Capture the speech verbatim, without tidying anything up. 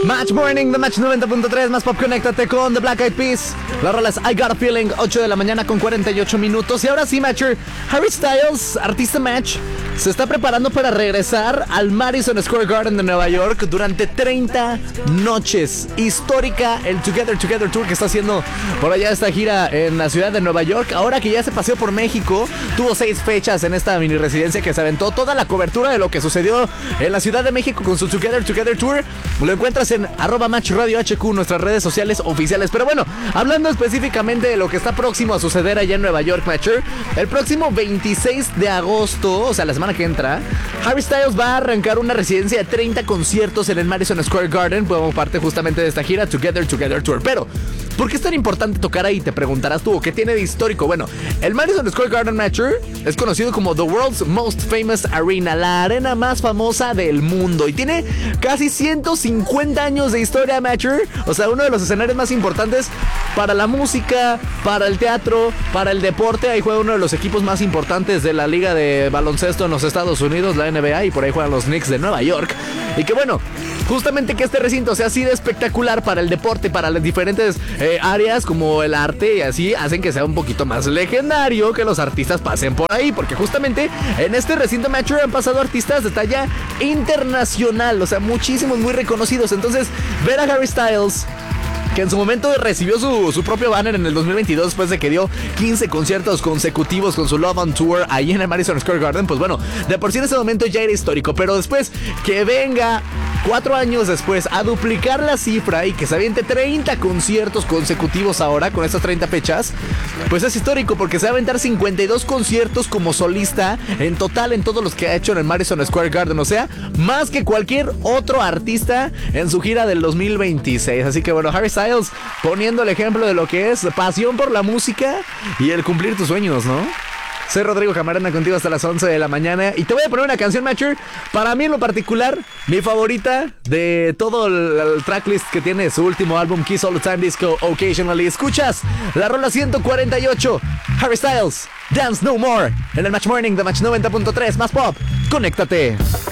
Match Morning, The Match noventa punto tres, más pop, conéctate con The Black Eyed Peas. La rola es I Got a Feeling, ocho de la mañana con cuarenta y ocho minutos. Y ahora sí, Matcher, Harry Styles, artista Match, se está preparando para regresar al Madison Square Garden de Nueva York durante treinta noches. Histórica el Together Together Tour que está haciendo por allá esta gira en la ciudad de Nueva York. Ahora que ya se paseó por México, tuvo seis fechas en esta mini residencia que se aventó toda la cobertura de lo que sucedió en la Ciudad de México con su Together Together Tour. Lo encuentras en arroba Match Radio H Q, nuestras redes sociales oficiales. Pero bueno, hablando específicamente de lo que está próximo a suceder allá en Nueva York, Matcher, el próximo veintiséis de agosto, o sea, la semana que entra, Harry Styles va a arrancar una residencia de treinta conciertos en el Madison Square Garden como parte justamente de esta gira Together Together Tour. Pero, ¿por qué es tan importante tocar ahí? Te preguntarás tú, ¿qué tiene de histórico? Bueno, el Madison Square Garden, Matcher, es conocido como The World's Most Famous Arena, la arena más famosa del mundo, y tiene casi ciento cincuenta años de historia, Matcher. O sea, uno de los escenarios más importantes para la música, para el teatro, para el deporte. Ahí juega uno de los equipos más importantes de la liga de baloncesto en los Estados Unidos, la N B A, y por ahí juegan los Knicks de Nueva York. Y que bueno, justamente que este recinto sea así de espectacular para el deporte, para las diferentes eh, áreas como el arte y así, hacen que sea un poquito más legendario que los artistas pasen por ahí, porque justamente en este recinto, Matcher, han pasado artistas de talla internacional, o sea, muchísimos muy reconocidos. Entonces, ver a Harry Styles, que en su momento recibió su, su propio banner en el dos mil veintidós después de que dio quince conciertos consecutivos con su Love on Tour ahí en el Madison Square Garden, pues bueno, de por sí en ese momento ya era histórico, pero después que venga cuatro años después a duplicar la cifra y que se aviente treinta conciertos consecutivos ahora con estas treinta fechas, pues es histórico porque se va a aventar cincuenta y dos conciertos como solista en total en todos los que ha hecho en el Madison Square Garden, o sea, más que cualquier otro artista en su gira del dos mil veintiséis. Así que bueno, Harry Styles poniendo el ejemplo de lo que es pasión por la música y el cumplir tus sueños, ¿no? Soy Rodrigo Camarena contigo hasta las once de la mañana y te voy a poner una canción, Matcher, para mí en lo particular, mi favorita de todo el, el tracklist que tiene su último álbum, Kiss All the Time Disco Occasionally. Escuchas la rola ciento cuarenta y ocho, Harry Styles, Dance No More, en el Match Morning de Match noventa punto tres, más pop, conéctate.